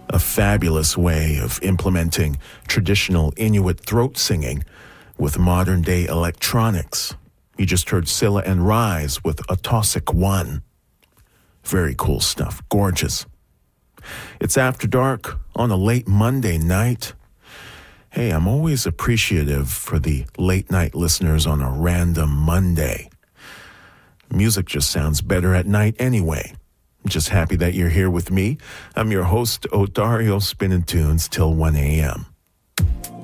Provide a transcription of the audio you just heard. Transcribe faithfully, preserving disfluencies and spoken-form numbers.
A fabulous way of implementing traditional Inuit throat singing with modern-day electronics. You just heard Scylla and Rise with Atossic One. Very cool stuff. Gorgeous. It's After Dark on a late Monday night. Hey, I'm always appreciative for the late-night listeners on a random Monday. Music just sounds better at night anyway. I'm just happy that you're here with me. I'm your host, Odario, spinning tunes till one a.m.